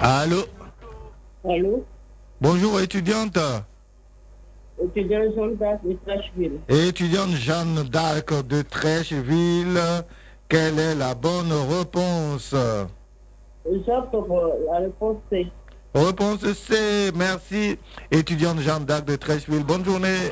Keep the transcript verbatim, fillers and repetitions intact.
Allô? Allô? Bonjour, étudiante. Étudiant Jeanne d'Arc de Trècheville. Étudiante Jeanne d'Arc de Trècheville, quelle est la bonne réponse? J'opte pour la réponse C. Réponse C, merci. Étudiante Jeanne d'Arc de Trècheville, bonne journée.